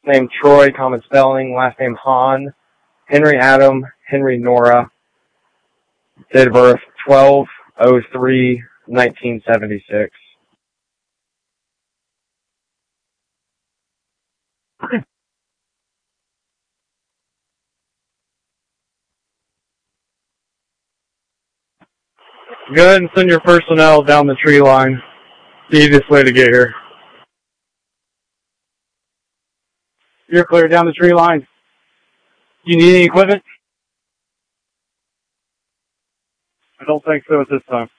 name Troy, common spelling, last name Hahn, Henry Adam, Henry Nora, date of birth 12/03/1976. Go ahead and send your personnel down the tree line. The easiest way to get here. You're clear down the tree line. Do you need any equipment? I don't think so at this time.